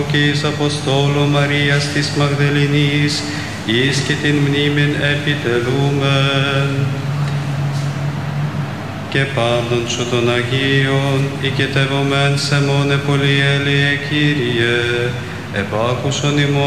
και εις Αποστόλου Μαρίας της Μαγδαληνής, εις και την μνήμην επιτελούμεν. Και πάντων σου των Αγίων, οικετεύομεν σε μόνε πολυέλιε Κύριε, επάκουσον ημών